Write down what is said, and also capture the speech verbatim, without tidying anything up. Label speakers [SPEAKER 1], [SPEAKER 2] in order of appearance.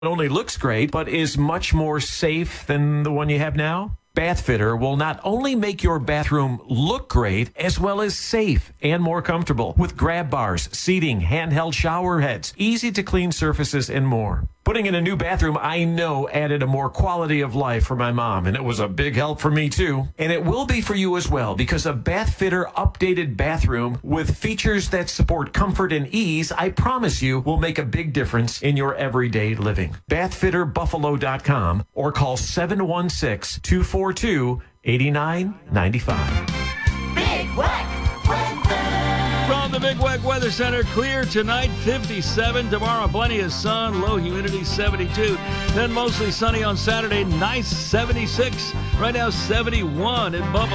[SPEAKER 1] only looks great, but is much more safe than the one you have now? Bathfitter will not only make your bathroom look great, as well as safe and more comfortable with grab bars, seating, handheld shower heads, easy to clean surfaces, and more. Putting in a new bathroom, I know, added a more quality of life for my mom, and it was a big help for me too. And it will be for you as well, because a Bathfitter updated bathroom with features that support comfort and ease, I promise you, will make a big difference in your everyday living. bathfitter buffalo dot com or call seven one six, two four two, eight nine nine five.
[SPEAKER 2] Big Whack Weather.
[SPEAKER 3] From the Big Whack Weather Center, clear tonight, fifty-seven. Tomorrow, plenty of sun, low humidity, seventy-two. Then mostly sunny on Saturday, nice seventy-six. Right now, seventy-one in Buffalo.